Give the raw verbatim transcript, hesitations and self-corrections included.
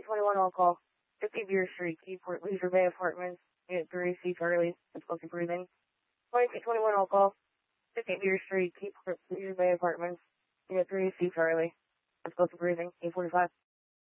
twenty-one all call. fifty Beer Street, Keyport, Leisure Bay Apartments, Unit three, C Charlie, difficulty breathing. twenty-two twenty-one all call. fifty Beer Street, Keyport, Leisure Bay Apartments, Unit three, C Charlie, difficulty breathing, eight forty-five.